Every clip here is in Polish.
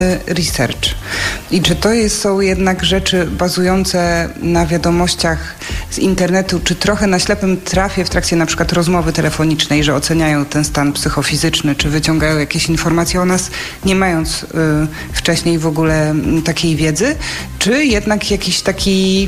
research. I czy to są jednak rzeczy bazujące na wiadomościach z internetu, czy trochę na ślepym trafie w trakcie na przykład rozmowy telefonicznej, że oceniają ten stan psychofizyczny, czy wyciągają jakieś informacje o nas, nie mając wcześniej w ogóle takiej wiedzy, czy jednak jakiś taki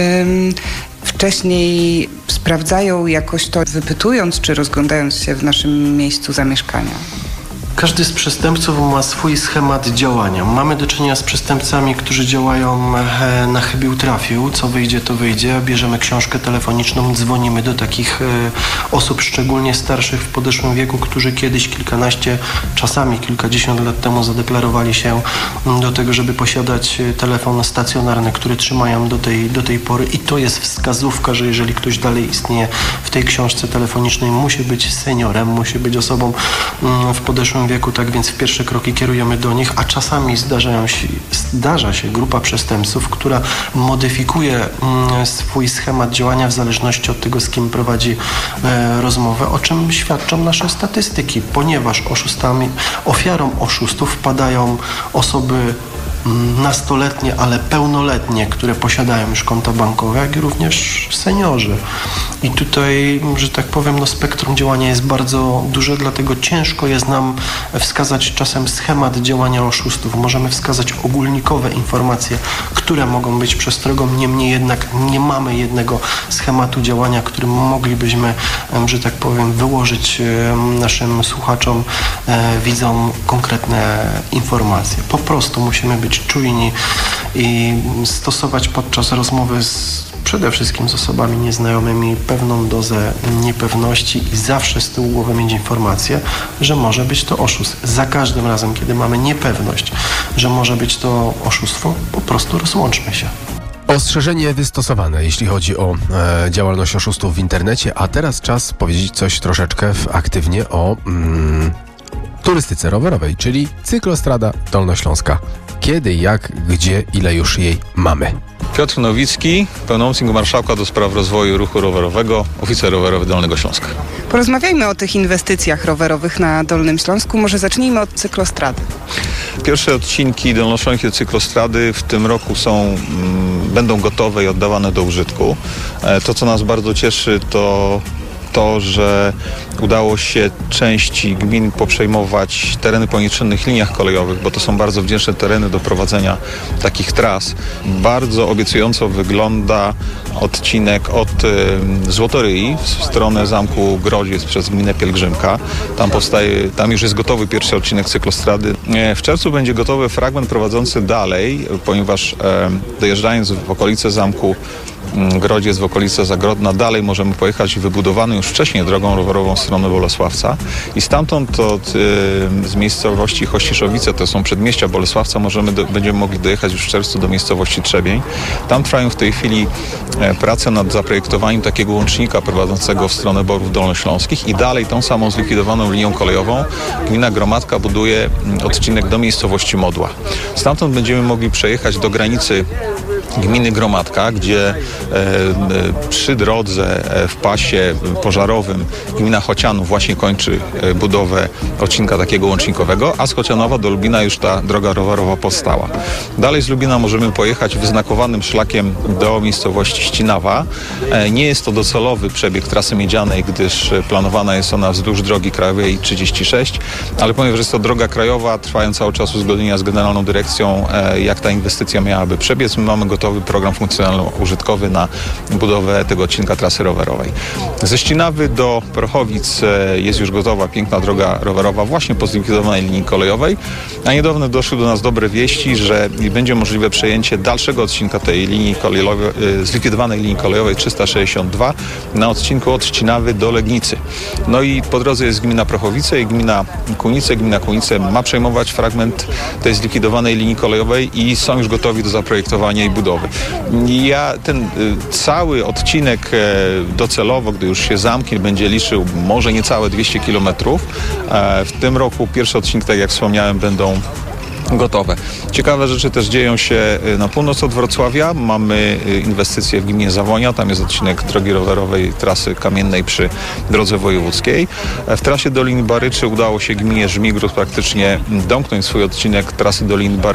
wcześniej sprawdzają jakoś to, wypytując czy rozglądając się w naszym miejscu zamieszkania? Każdy z przestępców ma swój schemat działania. Mamy do czynienia z przestępcami, którzy działają na chybił trafił. Co wyjdzie, to wyjdzie. Bierzemy książkę telefoniczną, dzwonimy do takich osób, szczególnie starszych w podeszłym wieku, którzy kiedyś kilkanaście, czasami kilkadziesiąt lat temu zadeklarowali się do tego, żeby posiadać telefon stacjonarny, który trzymają do tej pory. I to jest wskazówka, że jeżeli ktoś dalej istnieje w tej książce telefonicznej, musi być seniorem, musi być osobą w podeszłym wieku, tak więc w pierwsze kroki kierujemy do nich, a czasami zdarza się grupa przestępców, która modyfikuje swój schemat działania w zależności od tego, z kim prowadzi rozmowę, o czym świadczą nasze statystyki, ponieważ ofiarą oszustów wpadają osoby nastoletnie, ale pełnoletnie, które posiadają już konta bankowe, jak i również seniorzy. I tutaj, że tak powiem, spektrum działania jest bardzo duże, dlatego ciężko jest nam wskazać czasem schemat działania oszustów. Możemy wskazać ogólnikowe informacje, które mogą być przestrogą, niemniej jednak nie mamy jednego schematu działania, którym moglibyśmy, że tak powiem, wyłożyć naszym słuchaczom, widzom konkretne informacje. Po prostu musimy być czujni i stosować podczas rozmowy przede wszystkim z osobami nieznajomymi pewną dozę niepewności i zawsze z tyłu głowy mieć informację, że może być to oszust. Za każdym razem, kiedy mamy niepewność, że może być to oszustwo, po prostu rozłączmy się. Ostrzeżenie wystosowane, jeśli chodzi o działalność oszustów w internecie, a teraz czas powiedzieć coś troszeczkę aktywnie o turystyce rowerowej, czyli cyklostrada dolnośląska. Kiedy, jak, gdzie, ile już jej mamy? Piotr Nowicki, pełnomocnik marszałka do spraw rozwoju ruchu rowerowego, oficer rowerowy Dolnego Śląska. Porozmawiajmy o tych inwestycjach rowerowych na Dolnym Śląsku. Może zacznijmy od cyklostrady. Pierwsze odcinki dolnośląskie cyklostrady w tym roku będą gotowe i oddawane do użytku. To, co nas bardzo cieszy, to, że udało się części gmin poprzejmować tereny po nieczynnych liniach kolejowych, bo to są bardzo wdzięczne tereny do prowadzenia takich tras. Bardzo obiecująco wygląda odcinek od Złotoryi w stronę Zamku Grodziec przez gminę Pielgrzymka. Tam już jest gotowy pierwszy odcinek cyklostrady. W czerwcu będzie gotowy fragment prowadzący dalej, ponieważ dojeżdżając w okolice Zamku Grodziec, w okolice Zagrodna, dalej możemy pojechać wybudowaną już wcześniej drogą rowerową w stronę Bolesławca i stamtąd z miejscowości Chościszowice, to są przedmieścia Bolesławca, będziemy mogli dojechać już w czerwcu do miejscowości Trzebień. Tam trwają w tej chwili prace nad zaprojektowaniem takiego łącznika prowadzącego w stronę Borów Dolnośląskich i dalej tą samą zlikwidowaną linią kolejową gmina Gromadka buduje odcinek do miejscowości Modła. Stamtąd będziemy mogli przejechać do granicy gminy Gromadka, gdzie przy drodze w pasie pożarowym gmina Chocianów właśnie kończy budowę odcinka takiego łącznikowego, a z Chocianowa do Lubina już ta droga rowerowa powstała. Dalej z Lubina możemy pojechać wyznakowanym szlakiem do miejscowości Ścinawa. Nie jest to docelowy przebieg trasy miedzianej, gdyż planowana jest ona wzdłuż drogi krajowej 36, ale ponieważ jest to droga krajowa, trwają cały czas uzgodnienia z Generalną Dyrekcją, jak ta inwestycja miałaby przebiec. My mamy gotowy program funkcjonalno-użytkowy na budowę tego odcinka trasy rowerowej. Ze Ścinawy do Prochowic jest już gotowa piękna droga rowerowa właśnie po zlikwidowanej linii kolejowej, a niedawno doszły do nas dobre wieści, że będzie możliwe przejęcie dalszego odcinka tej linii kolejowej, zlikwidowanej linii kolejowej 362 na odcinku od Ścinawy do Legnicy. No i po drodze jest gmina Prochowice i gmina Kunice. Gmina Kunice ma przejmować fragment tej zlikwidowanej linii kolejowej i są już gotowi do zaprojektowania i budowy. Ten cały odcinek docelowo, gdy już się zamknie, będzie liczył może niecałe 200 km. W tym roku pierwszy odcinek, tak jak wspomniałem, będą gotowe. Ciekawe rzeczy też dzieją się na północ od Wrocławia. Mamy inwestycje w gminie Zawonia. Tam jest odcinek drogi rowerowej trasy kamiennej przy drodze wojewódzkiej. W trasie Doliny Baryczy udało się gminie Żmigród praktycznie domknąć swój odcinek trasy Doliny Baryczy